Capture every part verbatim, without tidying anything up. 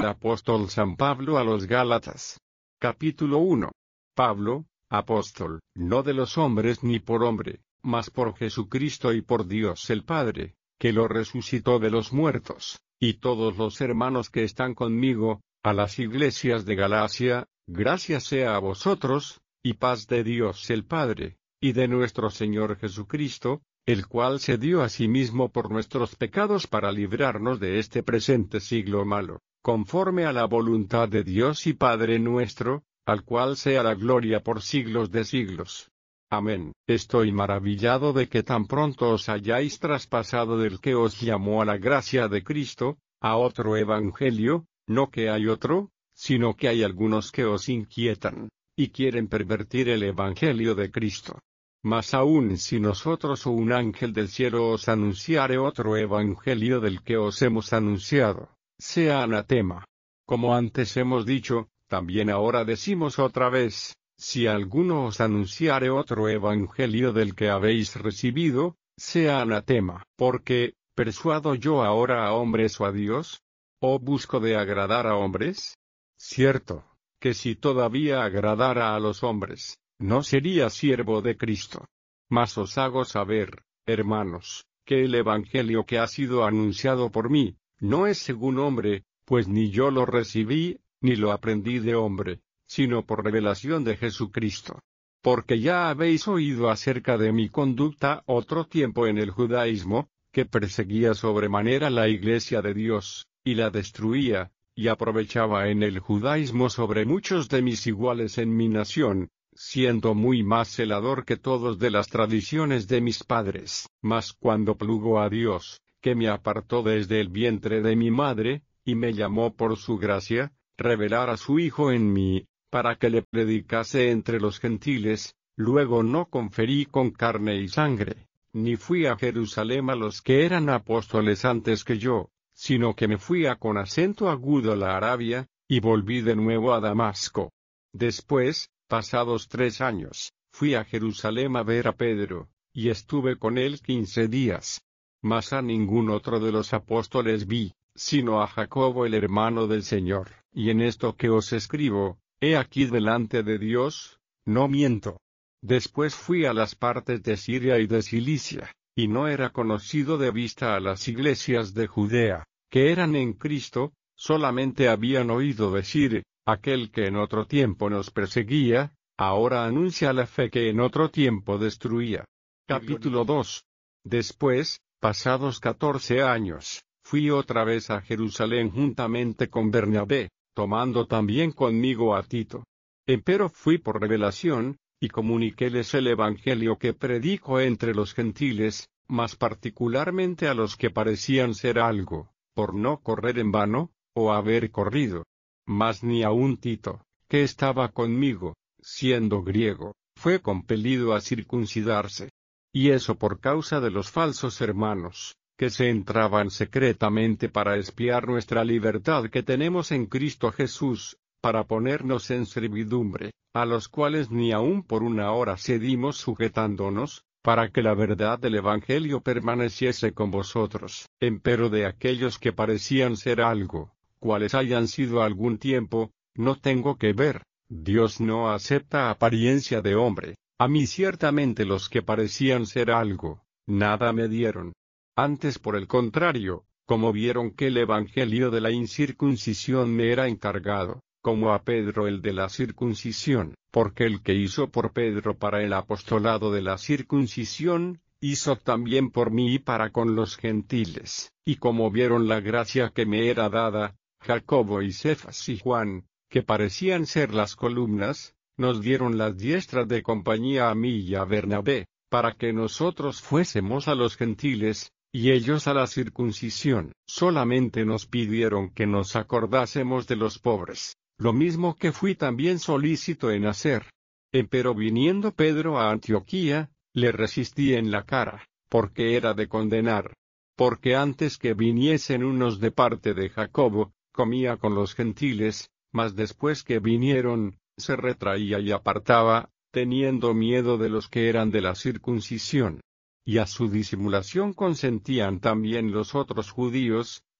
Apóstol San Pablo a los Gálatas. Capítulo uno. Pablo, apóstol, no de los hombres ni por hombre, mas por Jesucristo y por Dios el Padre, que lo resucitó de los muertos, y todos los hermanos que están conmigo, a las iglesias de Galacia, gracias sea a vosotros, y paz de Dios el Padre, y de nuestro Señor Jesucristo, el cual se dio a sí mismo por nuestros pecados para librarnos de este presente siglo malo, conforme a la voluntad de Dios y Padre nuestro, al cual sea la gloria por siglos de siglos. Amén. Estoy maravillado de que tan pronto os hayáis traspasado del que os llamó a la gracia de Cristo, a otro evangelio, no que hay otro, sino que hay algunos que os inquietan, y quieren pervertir el evangelio de Cristo. Mas aun si nosotros o un ángel del cielo os anunciare otro evangelio del que os hemos anunciado, sea anatema. Como antes hemos dicho, también ahora decimos otra vez, si alguno os anunciare otro evangelio del que habéis recibido, sea anatema. Porque, ¿persuado yo ahora a hombres o a Dios? ¿O busco de agradar a hombres? Cierto, que si todavía agradara a los hombres, no sería siervo de Cristo. Mas os hago saber, hermanos, que el evangelio que ha sido anunciado por mí, no es según hombre, pues ni yo lo recibí, ni lo aprendí de hombre, sino por revelación de Jesucristo. Porque ya habéis oído acerca de mi conducta otro tiempo en el judaísmo, que perseguía sobremanera la iglesia de Dios, y la destruía, y aprovechaba en el judaísmo sobre muchos de mis iguales en mi nación, siendo muy más celador que todos de las tradiciones de mis padres. Mas cuando plugo a Dios, que me apartó desde el vientre de mi madre, y me llamó por su gracia, revelar a su Hijo en mí, para que le predicase entre los gentiles, luego no conferí con carne y sangre, ni fui a Jerusalén a los que eran apóstoles antes que yo, sino que me fui a con acento agudo la Arabia, y volví de nuevo a Damasco. Después, pasados tres años, fui a Jerusalén a ver a Pedro, y estuve con él quince días. Mas a ningún otro de los apóstoles vi, sino a Jacobo el hermano del Señor. Y en esto que os escribo, he aquí delante de Dios, no miento. Después fui a las partes de Siria y de Cilicia, y no era conocido de vista a las iglesias de Judea, que eran en Cristo, solamente habían oído decir, aquel que en otro tiempo nos perseguía, ahora anuncia la fe que en otro tiempo destruía. Capítulo dos. Después, pasados catorce años, fui otra vez a Jerusalén juntamente con Bernabé, tomando también conmigo a Tito. Empero fui por revelación, y comuniquéles el evangelio que predico entre los gentiles, mas particularmente a los que parecían ser algo, por no correr en vano, o haber corrido. Mas ni aun Tito, que estaba conmigo, siendo griego, fue compelido a circuncidarse. Y eso por causa de los falsos hermanos, que se entraban secretamente para espiar nuestra libertad que tenemos en Cristo Jesús, para ponernos en servidumbre, a los cuales ni aun por una hora cedimos sujetándonos, para que la verdad del Evangelio permaneciese con vosotros. Empero de aquellos que parecían ser algo, cuales hayan sido algún tiempo, no tengo que ver, Dios no acepta apariencia de hombre. A mí ciertamente los que parecían ser algo, nada me dieron. Antes por el contrario, como vieron que el evangelio de la incircuncisión me era encargado, como a Pedro el de la circuncisión, porque el que hizo por Pedro para el apostolado de la circuncisión, hizo también por mí y para con los gentiles. Y como vieron la gracia que me era dada, Jacobo y Cefas y Juan, que parecían ser las columnas, nos dieron las diestras de compañía a mí y a Bernabé, para que nosotros fuésemos a los gentiles, y ellos a la circuncisión. Solamente nos pidieron que nos acordásemos de los pobres, lo mismo que fui también solícito en hacer. Empero viniendo Pedro a Antioquía, le resistí en la cara, porque era de condenar. Porque antes que viniesen unos de parte de Jacobo, comía con los gentiles, mas después que vinieron, se retraía y apartaba, teniendo miedo de los que eran de la circuncisión. Y a su disimulación consentían también los otros judíos,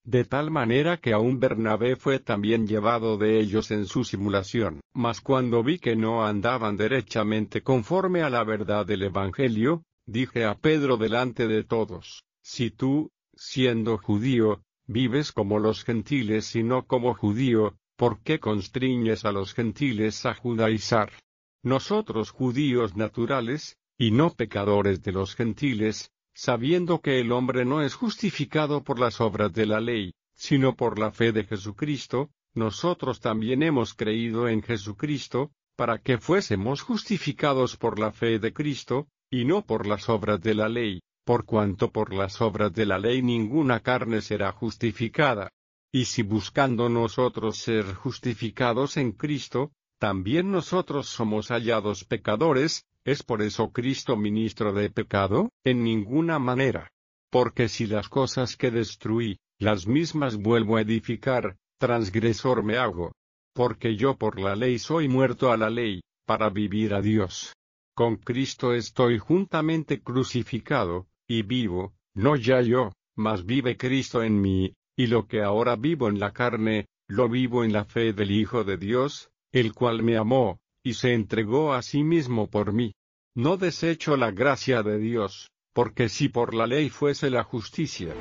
De tal manera que aun Bernabé fue también llevado de ellos en su simulación. Mas cuando vi que no andaban derechamente conforme a la verdad del Evangelio, dije a Pedro delante de todos: si tú, siendo judío, vives como los gentiles y no como judío, ¿por qué constriñes a los gentiles a judaizar? Nosotros judíos naturales, y no pecadores de los gentiles, sabiendo que el hombre no es justificado por las obras de la ley, sino por la fe de Jesucristo, nosotros también hemos creído en Jesucristo, para que fuésemos justificados por la fe de Cristo, y no por las obras de la ley, por cuanto por las obras de la ley ninguna carne será justificada. Y si buscando nosotros ser justificados en Cristo, también nosotros somos hallados pecadores, ¿es por eso Cristo ministro de pecado? En ninguna manera. Porque si las cosas que destruí, las mismas vuelvo a edificar, transgresor me hago. Porque yo por la ley soy muerto a la ley, para vivir a Dios. Con Cristo estoy juntamente crucificado, y vivo, no ya yo, mas vive Cristo en mí, y lo que ahora vivo en la carne, lo vivo en la fe del Hijo de Dios, el cual me amó, y se entregó a sí mismo por mí. No desecho la gracia de Dios, porque si por la ley fuese la justicia,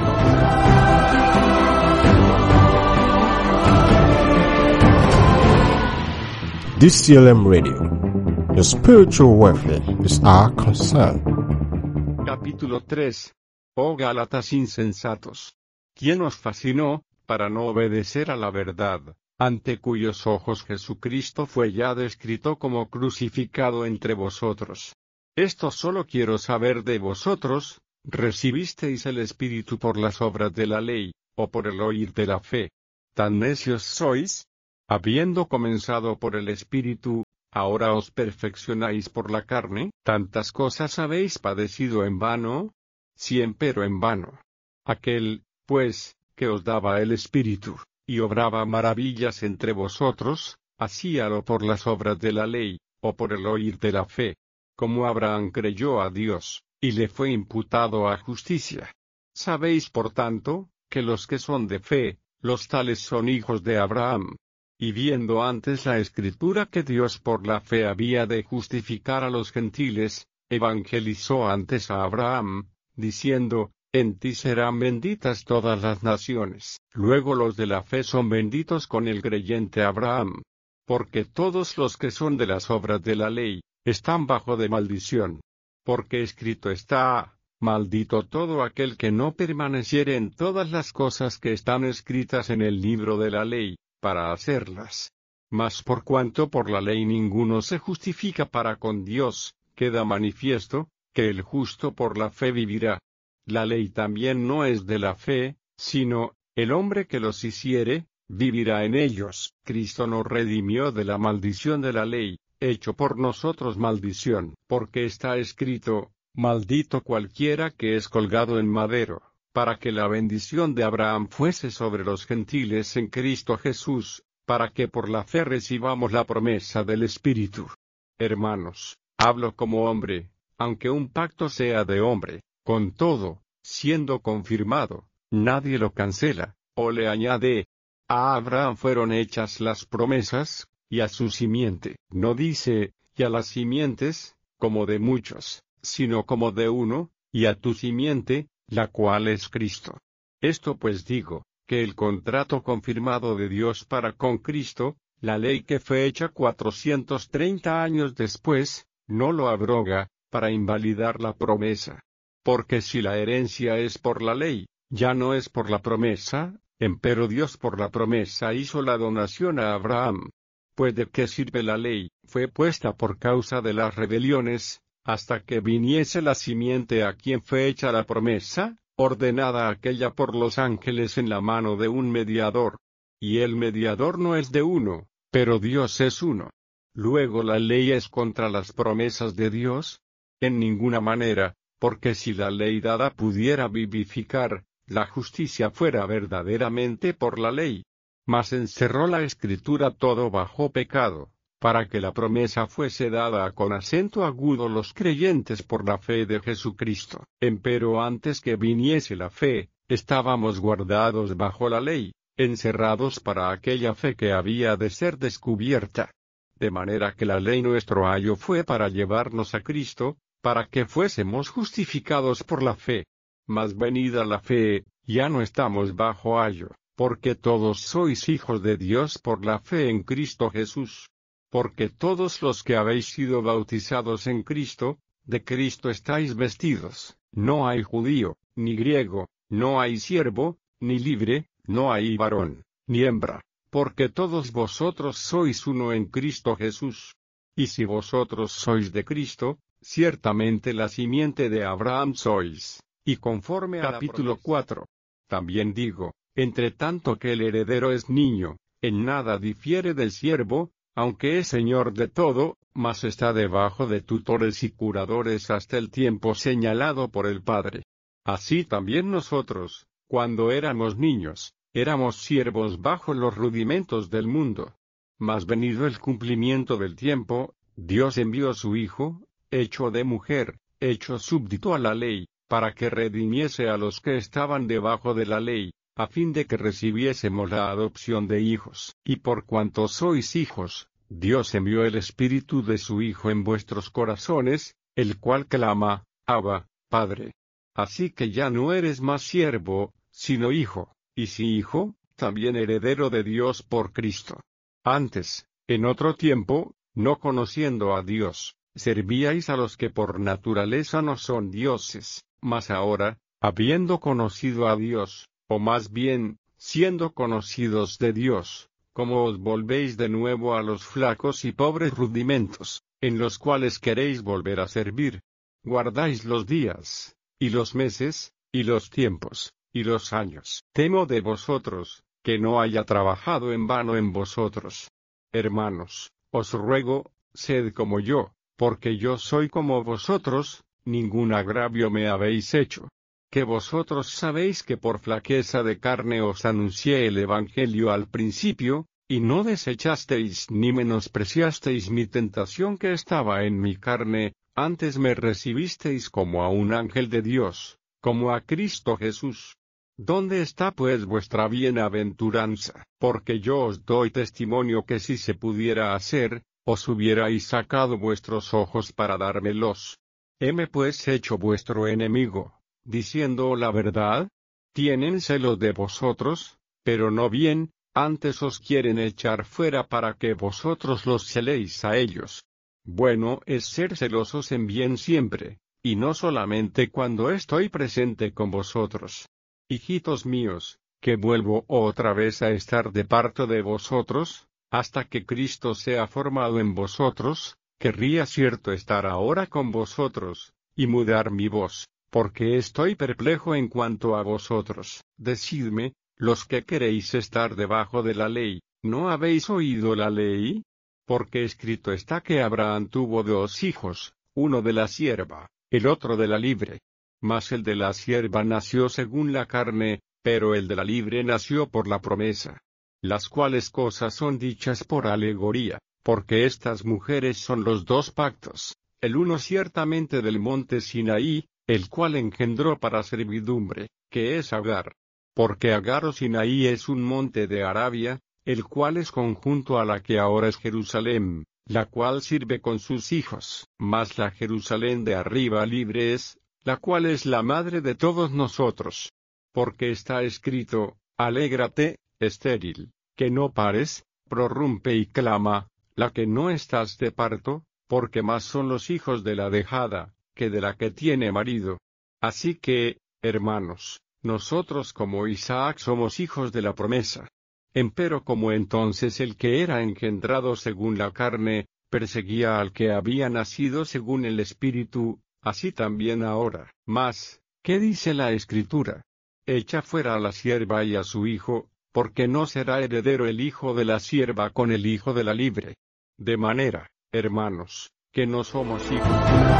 D C L M Radio. Your spiritual welfare is our concern. Capítulo tres. Oh Gálatas insensatos. ¿Quién os fascinó, para no obedecer a la verdad, ante cuyos ojos Jesucristo fue ya descrito como crucificado entre vosotros? Esto solo quiero saber de vosotros: ¿recibisteis el Espíritu por las obras de la ley, o por el oír de la fe? ¿Tan necios sois? Habiendo comenzado por el Espíritu, ¿ahora os perfeccionáis por la carne? ¿Tantas cosas habéis padecido en vano? Si empero en vano. Aquel, pues, que os daba el Espíritu, y obraba maravillas entre vosotros, hacíalo por las obras de la ley, o por el oír de la fe. Como Abraham creyó a Dios, y le fue imputado a justicia. Sabéis por tanto, que los que son de fe, los tales son hijos de Abraham. Y viendo antes la Escritura que Dios por la fe había de justificar a los gentiles, evangelizó antes a Abraham, diciendo: en ti serán benditas todas las naciones. Luego los de la fe son benditos con el creyente Abraham. Porque todos los que son de las obras de la ley, están bajo de maldición. Porque escrito está: maldito todo aquel que no permaneciere en todas las cosas que están escritas en el libro de la ley, para hacerlas. Mas por cuanto por la ley ninguno se justifica para con Dios, queda manifiesto, que el justo por la fe vivirá. La ley también no es de la fe, sino, el hombre que los hiciere, vivirá en ellos. Cristo nos redimió de la maldición de la ley, hecho por nosotros maldición, porque está escrito: maldito cualquiera que es colgado en madero, para que la bendición de Abraham fuese sobre los gentiles en Cristo Jesús, para que por la fe recibamos la promesa del Espíritu. Hermanos, hablo como hombre, aunque un pacto sea de hombre, con todo, siendo confirmado, nadie lo cancela, o le añade: a Abraham fueron hechas las promesas, y a su simiente. No dice: y a las simientes, como de muchos, sino como de uno, y a tu simiente, la cual es Cristo. Esto pues digo, que el contrato confirmado de Dios para con Cristo, la ley que fue hecha cuatrocientos treinta años después, no lo abroga, para invalidar la promesa. Porque si la herencia es por la ley, ya no es por la promesa, empero Dios por la promesa hizo la donación a Abraham. Pues ¿de qué sirve la ley? Fue puesta por causa de las rebeliones, hasta que viniese la simiente a quien fue hecha la promesa, ordenada aquella por los ángeles en la mano de un mediador. Y el mediador no es de uno, pero Dios es uno. Luego la ley es contra las promesas de Dios. En ninguna manera, porque si la ley dada pudiera vivificar, la justicia fuera verdaderamente por la ley. Mas encerró la Escritura todo bajo pecado, para que la promesa fuese dada con acento agudo los creyentes por la fe de Jesucristo. Empero antes que viniese la fe, Estábamos guardados bajo la ley, encerrados para aquella fe que había de ser descubierta. De manera que la ley nuestro ayo fue para llevarnos a Cristo, para que fuésemos justificados por la fe. Mas venida la fe, ya no estamos bajo ayo, porque todos sois hijos de Dios por la fe en Cristo Jesús. Porque todos los que habéis sido bautizados en Cristo, de Cristo estáis vestidos. No hay judío, ni griego, no hay siervo, ni libre, no hay varón, ni hembra, porque todos vosotros sois uno en Cristo Jesús. Y si vosotros sois de Cristo, ciertamente la simiente de Abraham sois, y conforme a capítulo cuatro. También digo, entre tanto que el heredero es niño, en nada difiere del siervo, aunque es señor de todo, mas está debajo de tutores y curadores hasta el tiempo señalado por el Padre. Así también nosotros, cuando éramos niños, éramos siervos bajo los rudimentos del mundo. Mas venido el cumplimiento del tiempo, Dios envió a su Hijo, hecho de mujer, hecho súbdito a la ley, para que redimiese a los que estaban debajo de la ley, a fin de que recibiésemos la adopción de hijos. Y por cuanto sois hijos, Dios envió el Espíritu de su Hijo en vuestros corazones, el cual clama, Abba, Padre. Así que ya no eres más siervo, sino hijo, y si hijo, también heredero de Dios por Cristo. Antes, en otro tiempo, no conociendo a Dios, servíais a los que por naturaleza no son dioses, mas ahora, habiendo conocido a Dios, o más bien, siendo conocidos de Dios, como os volvéis de nuevo a los flacos y pobres rudimentos, en los cuales queréis volver a servir. Guardáis los días, y los meses, y los tiempos, y los años. Temo de vosotros, que no haya trabajado en vano en vosotros. Hermanos, os ruego, sed como yo, porque yo soy como vosotros, ningún agravio me habéis hecho. Que vosotros sabéis que por flaqueza de carne os anuncié el Evangelio al principio, y no desechasteis ni menospreciasteis mi tentación que estaba en mi carne, antes me recibisteis como a un ángel de Dios, como a Cristo Jesús. ¿Dónde está pues vuestra bienaventuranza? Porque yo os doy testimonio que si se pudiera hacer, os hubierais sacado vuestros ojos para dármelos. Heme pues hecho vuestro enemigo, diciendo la verdad. Tienen celos de vosotros, pero no bien, antes os quieren echar fuera para que vosotros los celéis a ellos. Bueno es ser celosos en bien siempre, y no solamente cuando estoy presente con vosotros. Hijitos míos, que vuelvo otra vez a estar de parto de vosotros, hasta que Cristo sea formado en vosotros, querría cierto estar ahora con vosotros, y mudar mi voz, porque estoy perplejo en cuanto a vosotros. Decidme, los que queréis estar debajo de la ley, ¿no habéis oído la ley? Porque escrito está que Abraham tuvo dos hijos, uno de la sierva, el otro de la libre. Mas el de la sierva nació según la carne, pero el de la libre nació por la promesa. Las cuales cosas son dichas por alegoría, porque estas mujeres son los dos pactos, el uno ciertamente del monte Sinaí, el cual engendró para servidumbre, que es Agar. Porque Agar o Sinaí es un monte de Arabia, el cual es conjunto a la que ahora es Jerusalén, la cual sirve con sus hijos. Mas la Jerusalén de arriba libre es, la cual es la madre de todos nosotros. Porque está escrito, alégrate, estéril, que no pares, prorrumpe y clama, la que no estás de parto, porque más son los hijos de la dejada, que de la que tiene marido. Así que, hermanos, nosotros como Isaac somos hijos de la promesa. Empero como entonces el que era engendrado según la carne, perseguía al que había nacido según el Espíritu, así también ahora. Mas, ¿qué dice la Escritura? Echa fuera a la sierva y a su hijo, porque no será heredero el hijo de la sierva con el hijo de la libre. De manera, hermanos, que no somos hijos.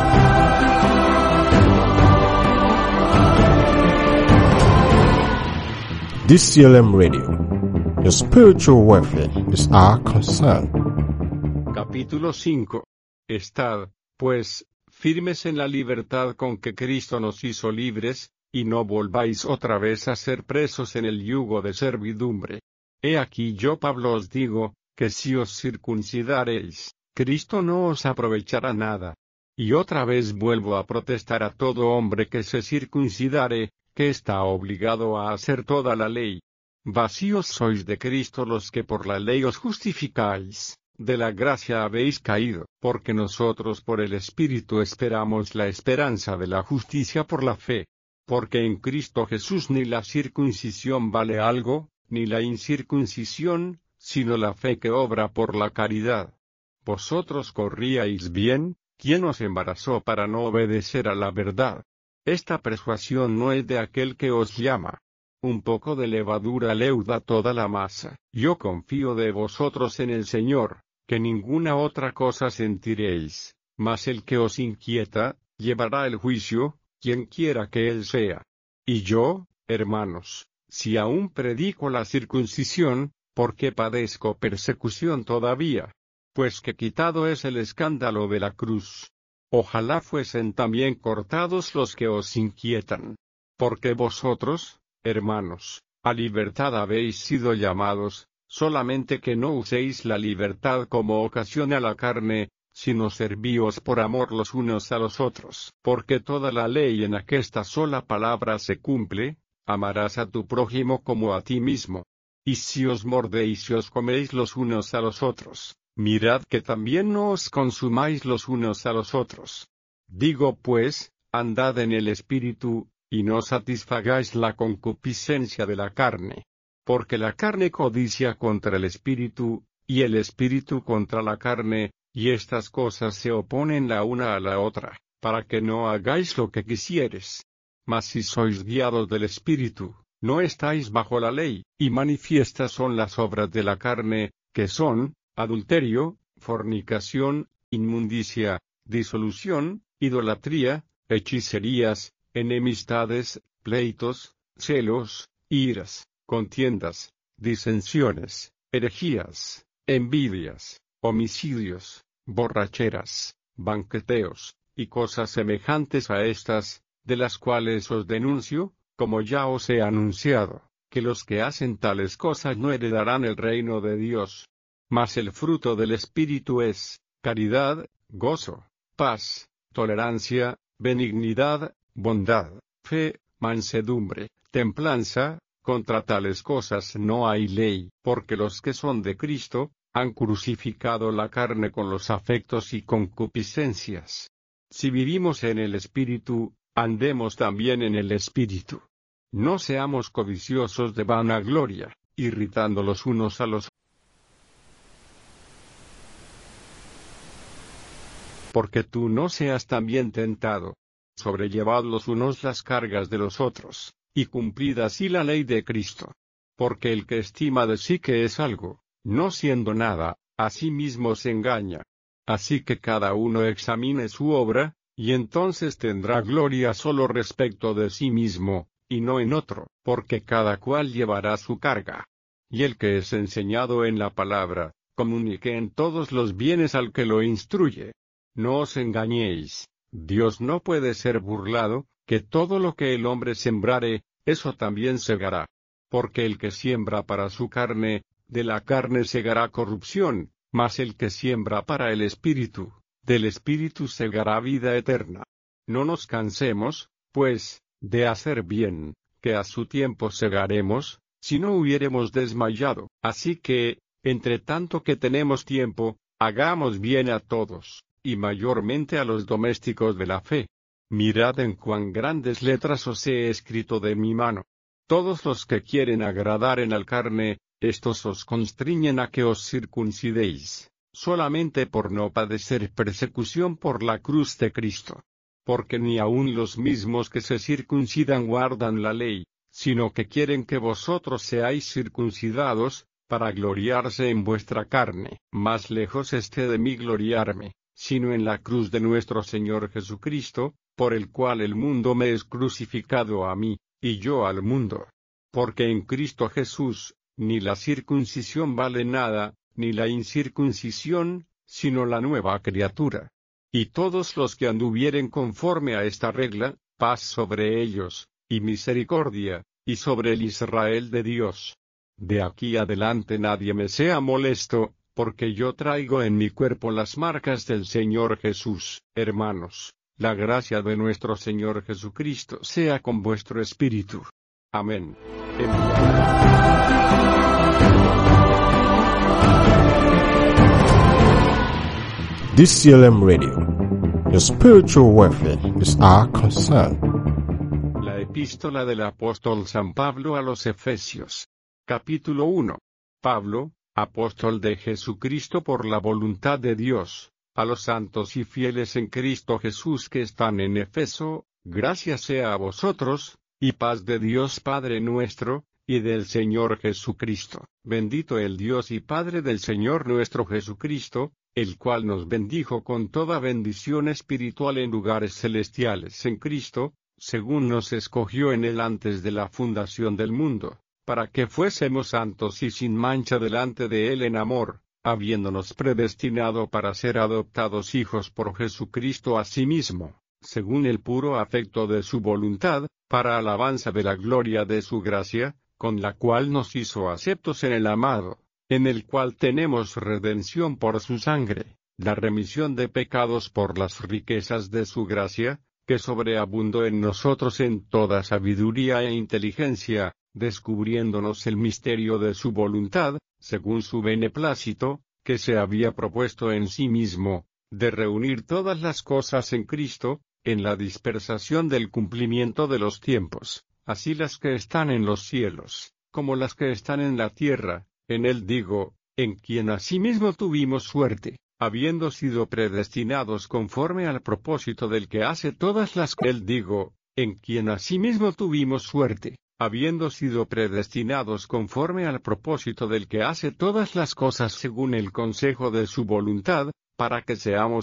D C L M Radio. Your spiritual welfare is our concern. Capítulo cinco. Estad, pues, firmes en la libertad con que Cristo nos hizo libres, y no volváis otra vez a ser presos en el yugo de servidumbre. He aquí yo Pablo os digo, que si os circuncidareis, Cristo no os aprovechará nada. Y otra vez vuelvo a protestar a todo hombre que se circuncidare, que está obligado a hacer toda la ley. Vacíos sois de Cristo los que por la ley os justificáis, de la gracia habéis caído, porque nosotros por el Espíritu esperamos la esperanza de la justicia por la fe. Porque en Cristo Jesús ni la circuncisión vale algo, ni la incircuncisión, sino la fe que obra por la caridad. Vosotros corríais bien, ¿quién os embarazó para no obedecer a la verdad? Esta persuasión no es de aquel que os llama. Un poco de levadura leuda toda la masa. Yo confío de vosotros en el Señor, que ninguna otra cosa sentiréis, mas el que os inquieta, llevará el juicio, quien quiera que él sea. Y yo, hermanos, si aún predico la circuncisión, ¿por qué padezco persecución todavía? Pues que quitado es el escándalo de la cruz. Ojalá fuesen también cortados los que os inquietan. Porque vosotros, hermanos, a libertad habéis sido llamados, solamente que no uséis la libertad como ocasión a la carne, sino servíos por amor los unos a los otros. Porque toda la ley en aquesta sola palabra se cumple, amarás a tu prójimo como a ti mismo. Y si os mordéis y os coméis los unos a los otros, mirad que también no os consumáis los unos a los otros. Digo pues, andad en el Espíritu, y no satisfagáis la concupiscencia de la carne. Porque la carne codicia contra el Espíritu, y el Espíritu contra la carne, y estas cosas se oponen la una a la otra, para que no hagáis lo que quisieres. Mas si sois guiados del Espíritu, no estáis bajo la ley, y manifiestas son las obras de la carne, que son, adulterio, fornicación, inmundicia, disolución, idolatría, hechicerías, enemistades, pleitos, celos, iras, contiendas, disensiones, herejías, envidias, homicidios, borracheras, banqueteos, y cosas semejantes a estas, de las cuales os denuncio, como ya os he anunciado, que los que hacen tales cosas no heredarán el reino de Dios. Mas el fruto del Espíritu es, caridad, gozo, paz, tolerancia, benignidad, bondad, fe, mansedumbre, templanza. Contra tales cosas no hay ley, porque los que son de Cristo, han crucificado la carne con los afectos y concupiscencias. Si vivimos en el Espíritu, andemos también en el Espíritu. No seamos codiciosos de vanagloria, irritando los unos a los otros. Porque tú no seas también tentado. Sobrellevad los unos las cargas de los otros, y cumplid así la ley de Cristo. Porque el que estima de sí que es algo, no siendo nada, a sí mismo se engaña. Así que cada uno examine su obra, y entonces tendrá gloria solo respecto de sí mismo, y no en otro, porque cada cual llevará su carga. Y el que es enseñado en la palabra, comunique en todos los bienes al que lo instruye. No os engañéis, Dios no puede ser burlado, que todo lo que el hombre sembrare, eso también segará. Porque el que siembra para su carne, de la carne segará corrupción, mas el que siembra para el Espíritu, del Espíritu segará vida eterna. No nos cansemos, pues, de hacer bien, que a su tiempo segaremos, si no hubiéremos desmayado. Así que, entre tanto que tenemos tiempo, hagamos bien a todos, y mayormente a los domésticos de la fe. Mirad en cuán grandes letras os he escrito de mi mano. Todos los que quieren agradar en la carne, estos os constriñen a que os circuncidéis, solamente por no padecer persecución por la cruz de Cristo. Porque ni aun los mismos que se circuncidan guardan la ley, sino que quieren que vosotros seáis circuncidados, para gloriarse en vuestra carne. Más lejos esté de mí gloriarme, sino en la cruz de nuestro Señor Jesucristo, por el cual el mundo me es crucificado a mí, y yo al mundo. Porque en Cristo Jesús, ni la circuncisión vale nada, ni la incircuncisión, sino la nueva criatura. Y todos los que anduvieren conforme a esta regla, paz sobre ellos, y misericordia, y sobre el Israel de Dios. De aquí adelante nadie me sea molesto, porque yo traigo en mi cuerpo las marcas del Señor Jesús. Hermanos, la gracia de nuestro Señor Jesucristo sea con vuestro espíritu. Amén. D C L M Radio. Your spiritual welfare is our concern. La epístola del apóstol San Pablo a los Efesios. Capítulo uno. Pablo, apóstol de Jesucristo por la voluntad de Dios, a los santos y fieles en Cristo Jesús que están en Efeso, gracia sea a vosotros, y paz de Dios Padre nuestro, y del Señor Jesucristo. Bendito el Dios y Padre del Señor nuestro Jesucristo, el cual nos bendijo con toda bendición espiritual en lugares celestiales en Cristo, según nos escogió en él antes de la fundación del mundo, para que fuésemos santos y sin mancha delante de él en amor, habiéndonos predestinado para ser adoptados hijos por Jesucristo a sí mismo, según el puro afecto de su voluntad, para alabanza de la gloria de su gracia, con la cual nos hizo aceptos en el amado, en el cual tenemos redención por su sangre, la remisión de pecados por las riquezas de su gracia, que sobreabundó en nosotros en toda sabiduría e inteligencia, descubriéndonos el misterio de su voluntad, según su beneplácito, que se había propuesto en sí mismo, de reunir todas las cosas en Cristo, en la dispersación del cumplimiento de los tiempos, así las que están en los cielos, como las que están en la tierra. En él digo, en quien asimismo tuvimos suerte, habiendo sido predestinados conforme al propósito del que hace todas las cosas. Él digo, en quien asimismo tuvimos suerte, habiendo sido predestinados conforme al propósito del que hace todas las cosas según el consejo de su voluntad, para que seamos